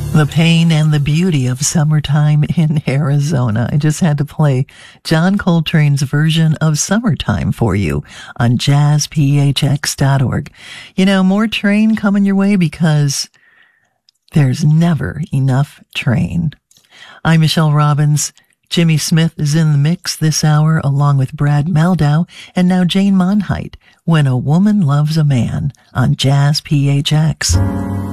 The pain and the beauty of summertime in Arizona. I just had to play John Coltrane's version of Summertime for you on jazzphx.org. You know, more train coming your way because there's never enough train. I'm Michelle Robbins. Jimmy Smith is in the mix this hour along with Brad Maldau and now Jane Monheit. When a Woman Loves a Man on Jazz PHX.